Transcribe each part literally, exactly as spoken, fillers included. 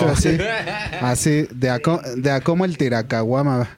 poquito así. Así, de a, co- de a como el tiracahuama.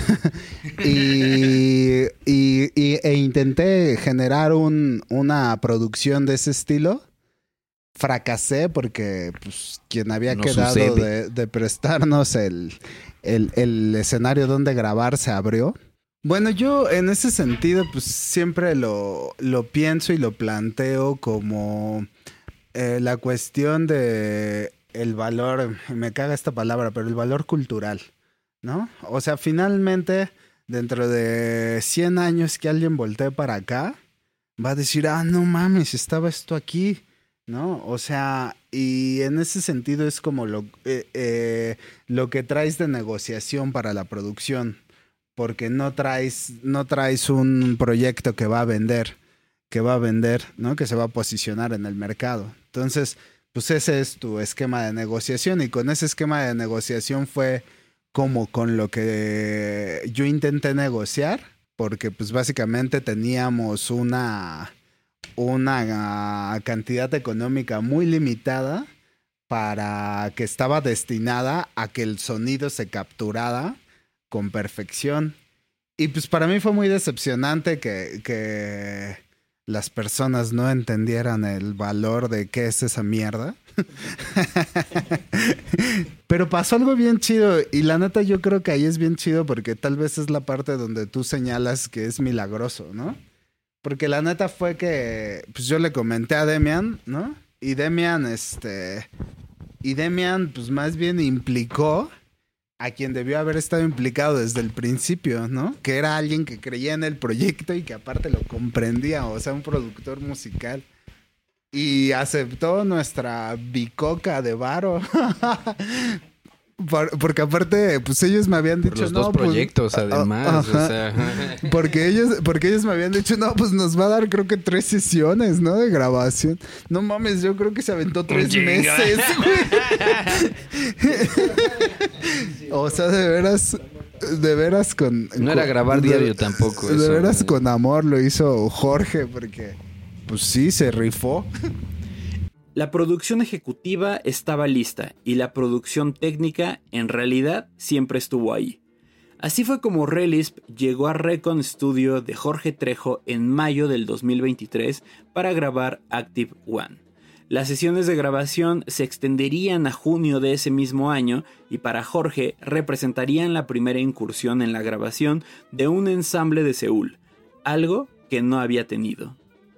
y, y, y- e intenté generar un, una producción de ese estilo. Fracasé porque pues, quien había No quedado sucede. de, de prestarnos el, el, el escenario donde grabar se abrió. Bueno, yo en ese sentido, pues siempre lo, lo pienso y lo planteo como eh, la cuestión de el valor, me caga esta palabra, pero el valor cultural, ¿no? O sea, finalmente, dentro de cien años que alguien voltee para acá, va a decir, ah, no mames, estaba esto aquí, ¿no? O sea, y en ese sentido es como lo, eh, eh, lo que traes de negociación para la producción porque no traes, no traes un proyecto que va a vender, que va a vender, ¿no? Que se va a posicionar en el mercado. Entonces, pues ese es tu esquema de negociación y con ese esquema de negociación fue como con lo que yo intenté negociar, porque pues básicamente teníamos una, una cantidad económica muy limitada para que estaba destinada a que el sonido se capturara con perfección. Y pues para mí fue muy decepcionante que, que las personas no entendieran el valor de qué es esa mierda. Pero pasó algo bien chido y la neta yo creo que ahí es bien chido porque tal vez es la parte donde tú señalas que es milagroso, ¿no? Porque la neta fue que pues yo le comenté a Demian, ¿no? Y Demian, este... Y Demian pues más bien implicó a quien debió haber estado implicado desde el principio, ¿no? Que era alguien que creía en el proyecto y que aparte lo comprendía, o sea, un productor musical. Y aceptó nuestra bicoca de varo. Por- porque aparte, pues ellos me habían Por dicho, los no, dos pues, proyectos, a- a- además. O ajá. sea, Porque ellos, porque ellos me habían dicho, no, pues nos va a dar creo que tres sesiones, ¿no? De grabación. No mames, yo creo que se aventó tres Chinga. meses, güey. O sea, de veras, de veras con... No era con- grabar de- diario tampoco De eso, veras güey. con amor lo hizo Jorge, porque pues sí, se rifó. La producción ejecutiva estaba lista y la producción técnica en realidad siempre estuvo ahí. Así fue como Relisp llegó a Recon Studio de Jorge Trejo en mayo del dos mil veintitrés para grabar Active One. Las sesiones de grabación se extenderían a junio de ese mismo año y para Jorge representarían la primera incursión en la grabación de un ensamble de Seúl, algo que no había tenido.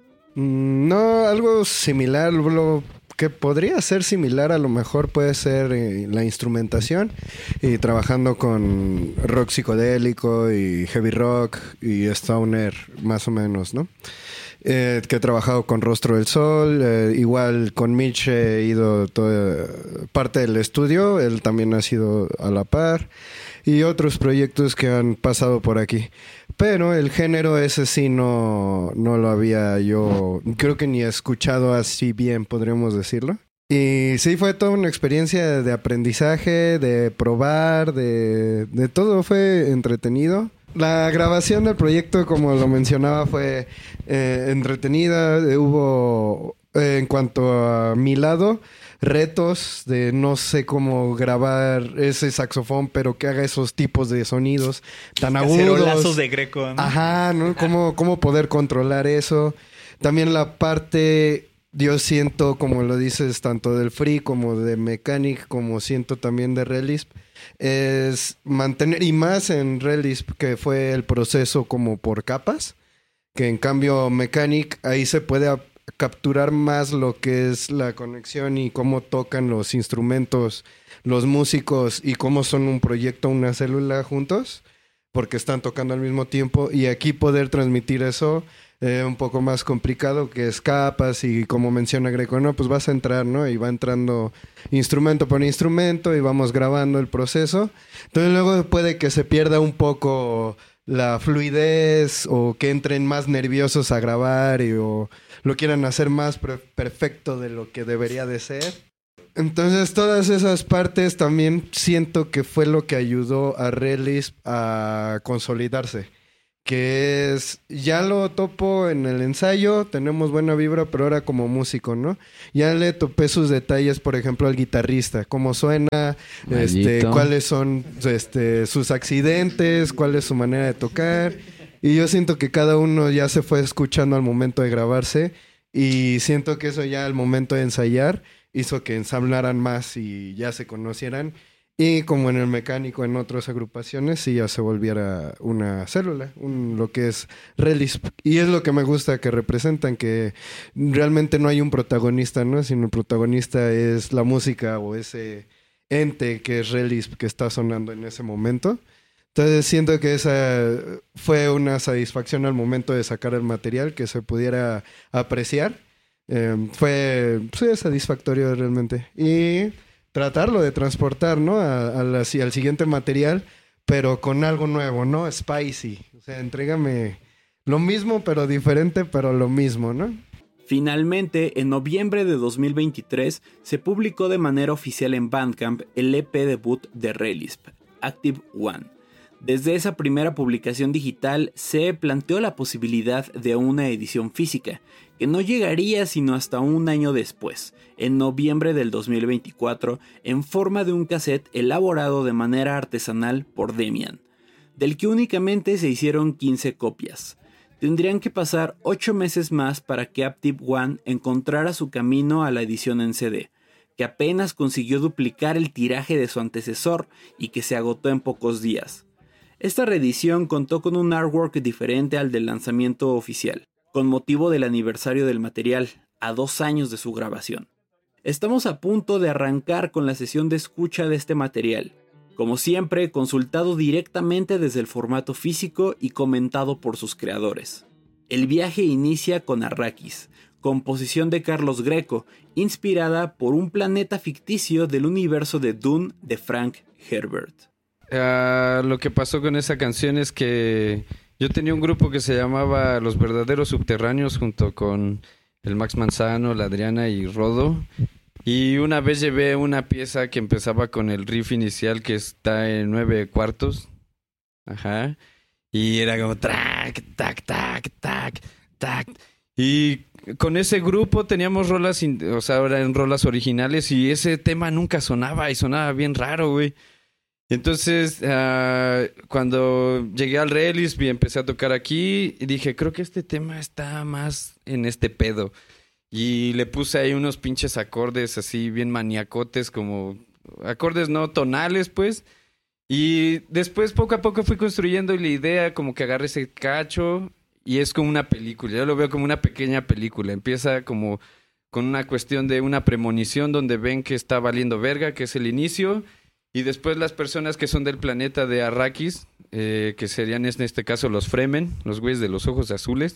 Mm, No, algo similar, lo que podría ser similar a lo mejor puede ser eh, la instrumentación y trabajando con rock psicodélico y heavy rock y stoner más o menos, ¿no? Eh, que he trabajado con Rostro del Sol, eh, igual con Mitch he ido toda parte del estudio, él también ha sido a la par y otros proyectos que han pasado por aquí. Pero el género ese sí no, no lo había yo, creo que ni escuchado así bien, podríamos decirlo. Y sí, fue toda una experiencia de aprendizaje, de probar, de, de todo, fue entretenido. La grabación del proyecto, como lo mencionaba, fue eh, entretenida. Eh, hubo, eh, en cuanto a mi lado, retos de no sé cómo grabar ese saxofón, pero que haga esos tipos de sonidos tan Cacerolazos agudos. de Greco, ¿no? Ajá, ¿no? ¿Cómo, cómo poder controlar eso? También la parte, yo siento, como lo dices, tanto del Free como de Mechanic, como siento también de Relisp, es mantener, y más en Relisp, que fue el proceso como por capas, que en cambio Mechanic, ahí se puede ap- capturar más lo que es la conexión y cómo tocan los instrumentos, los músicos y cómo son un proyecto, una célula juntos, porque están tocando al mismo tiempo, y aquí poder transmitir eso eh, un poco más complicado, que es capas, y como menciona Greco, no, pues vas a entrar, ¿no? Y va entrando instrumento por instrumento y vamos grabando el proceso. Entonces luego puede que se pierda un poco la fluidez o que entren más nerviosos a grabar y, o lo quieran hacer más pre- perfecto de lo que debería de ser. Entonces todas esas partes también siento que fue lo que ayudó a Relisp a consolidarse. que es, ya lo topo en el ensayo, tenemos buena vibra, pero ahora como músico, ¿no? Ya le topé sus detalles, por ejemplo, al guitarrista, cómo suena, este, cuáles son este, sus accidentes, cuál es su manera de tocar. Y yo siento que cada uno ya se fue escuchando al momento de grabarse y siento que eso ya al momento de ensayar hizo que ensamblaran más y ya se conocieran. Y como en el mecánico, en otras agrupaciones, sí ya se volviera una célula, un, lo que es Relisp. Y es lo que me gusta que representan, que realmente no hay un protagonista, ¿no? Sino el protagonista es la música o ese ente que es Relisp que está sonando en ese momento. Entonces siento que esa fue una satisfacción al momento de sacar el material, que se pudiera apreciar. Eh, fue sí, satisfactorio realmente. Y tratarlo de transportar, ¿no? A, a la, al siguiente material, pero con algo nuevo, ¿no? Spicy. O sea, entrégame lo mismo, pero diferente, pero lo mismo, ¿no? Finalmente, en noviembre de dos mil veintitrés, se publicó de manera oficial en Bandcamp el E P debut de Relisp, Active One. Desde esa primera publicación digital se planteó la posibilidad de una edición física, que no llegaría sino hasta un año después, en noviembre del dos mil veinticuatro, en forma de un cassette elaborado de manera artesanal por Demian, del que únicamente se hicieron quince copias. Tendrían que pasar ocho meses más para que Active One encontrara su camino a la edición en C D, que apenas consiguió duplicar el tiraje de su antecesor y que se agotó en pocos días. Esta reedición contó con un artwork diferente al del lanzamiento oficial, con motivo del aniversario del material, a dos años de su grabación. Estamos a punto de arrancar con la sesión de escucha de este material, como siempre consultado directamente desde el formato físico y comentado por sus creadores. El viaje inicia con Arrakis, composición de Carlos Greco, inspirada por un planeta ficticio del universo de Dune de Frank Herbert. Uh, lo que pasó con esa canción es que yo tenía un grupo que se llamaba Los Verdaderos Subterráneos junto con el Max Manzano, la Adriana y Rodo. Y una vez llevé una pieza que empezaba con el riff inicial que está en nueve cuartos. Ajá. Y era como tac, tac, tac, tac, tac. Y con ese grupo teníamos rolas, o sea, eran rolas originales y ese tema nunca sonaba y sonaba bien raro, güey. Entonces, uh, cuando llegué al Relisp y empecé a tocar aquí, dije, creo que este tema está más en este pedo. Y le puse ahí unos pinches acordes así bien maniacotes, como acordes no tonales, pues. Y después poco a poco fui construyendo la idea, como que agarré ese cacho y es como una película. Yo lo veo como una pequeña película. Empieza como con una cuestión de una premonición donde ven que está valiendo verga, que es el inicio. Y después las personas que son del planeta de Arrakis, eh, que serían en este caso los Fremen, los güeyes de los ojos azules,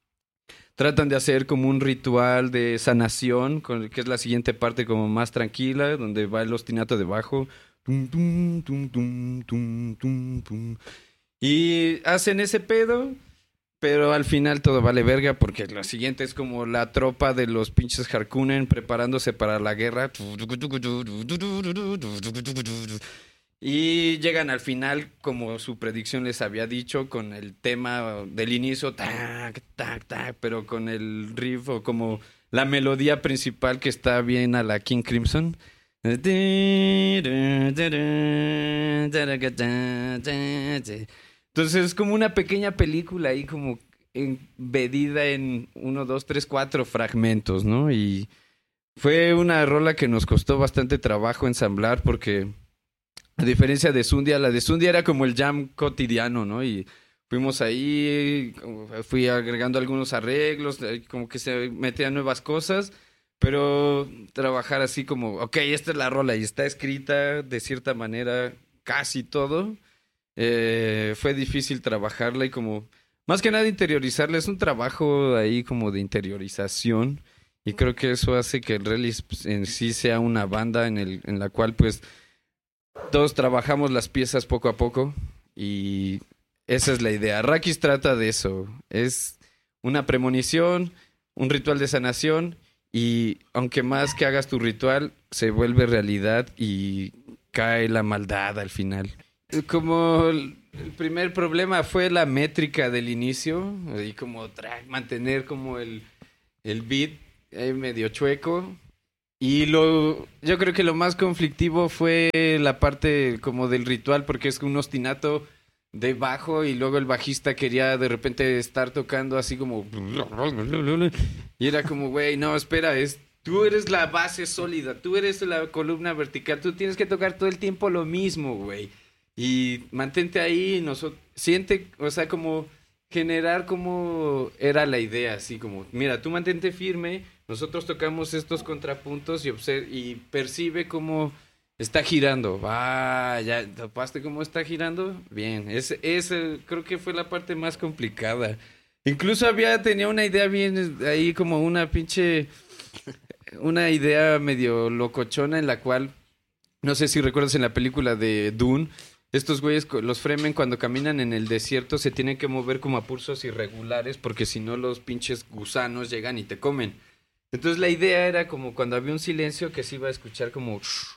tratan de hacer como un ritual de sanación, con, que es la siguiente parte como más tranquila, donde va el ostinato debajo. Tum, tum, tum, tum, tum, tum, tum. Y hacen ese pedo, pero al final todo vale verga porque lo siguiente es como la tropa de los pinches Harkonnen preparándose para la guerra. Y llegan al final, como su predicción les había dicho, con el tema del inicio, tac, tac, tac, pero con el riff o como la melodía principal que está bien a la King Crimson. Entonces es como una pequeña película ahí como embedida en uno, dos, tres, cuatro fragmentos, ¿no? Y fue una rola que nos costó bastante trabajo ensamblar porque a diferencia de Zundia, la de Zundia era como el jam cotidiano, ¿no? Y fuimos ahí, fui agregando algunos arreglos, como que se metían nuevas cosas, pero trabajar así como, ok, esta es la rola y está escrita de cierta manera casi todo. Eh, fue difícil trabajarla y como más que nada interiorizarla, es un trabajo ahí como de interiorización y creo que eso hace que el Relisp en sí sea una banda en, el, en la cual pues todos trabajamos las piezas poco a poco y esa es la idea. Arrakis trata de eso, es una premonición, un ritual de sanación y aunque más que hagas tu ritual se vuelve realidad y cae la maldad al final. como el, el primer problema fue la métrica del inicio, y como tra- mantener como el, el beat eh, medio chueco. Y lo, yo creo que lo más conflictivo fue la parte como del ritual, porque es un ostinato de bajo y luego el bajista quería de repente estar tocando así como... Y era como, güey, no, espera, es, tú eres la base sólida, tú eres la columna vertical, tú tienes que tocar todo el tiempo lo mismo, güey. Y mantente ahí, nosotros, siente, o sea, como generar como era la idea, así como, mira, tú mantente firme, nosotros tocamos estos contrapuntos y, observ- y percibe cómo está girando. Ah, ya, ¿topaste cómo está girando? Bien, ese, ese creo que fue la parte más complicada. Incluso había, tenía una idea bien ahí como una pinche, una idea medio locochona en la cual, no sé si recuerdas en la película de Dune, estos güeyes, los Fremen, cuando caminan en el desierto se tienen que mover como a pulsos irregulares porque si no los pinches gusanos llegan y te comen. Entonces la idea era como cuando había un silencio que se iba a escuchar como...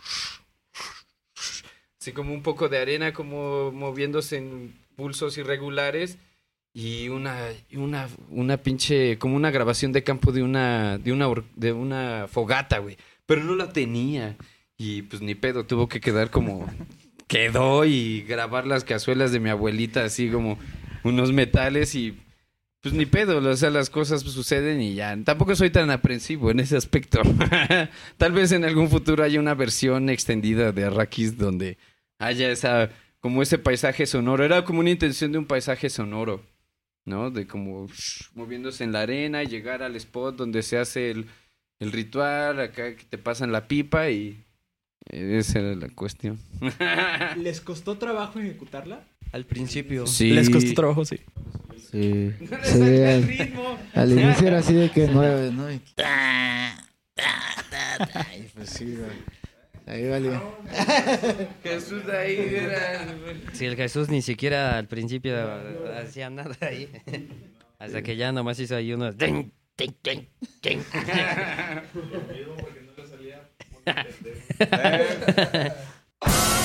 así como un poco de arena como moviéndose en pulsos irregulares y una, una, una pinche... como una grabación de campo de una, de una, de una fogata, güey. Pero no la tenía. Y pues ni pedo, tuvo que quedar como... quedó y grabar las cazuelas de mi abuelita así como unos metales y pues ni pedo, o sea, las cosas suceden y ya. Tampoco soy tan aprensivo en ese aspecto. Tal vez en algún futuro haya una versión extendida de Arrakis donde haya esa, como ese paisaje sonoro. Era como una intención de un paisaje sonoro, ¿no? De como shh, moviéndose en la arena y llegar al spot donde se hace el, el ritual, acá que te pasan la pipa y... esa era la cuestión. ¿Les costó trabajo ejecutarla? Al principio. Sí. Les costó trabajo, sí. Sí. No le Sí, saca el al, ritmo. al inicio era así de que nueve, ¿no? Y, ta, ta, ta, ta, y pues sí, güey. Ahí valió. Jesús ahí era... Sí, el Jesús ni siquiera al principio hacía nada ahí. Hasta que ya nomás hizo ahí unos... ting, ting, ting, ting.